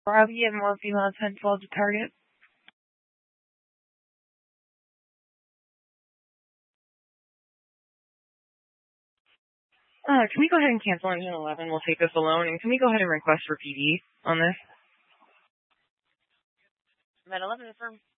Bravo and more female 1012 to target. Can we go ahead and cancel engine 11? We'll take this alone. And can we go ahead and request for PD on this? Med 11 affirm.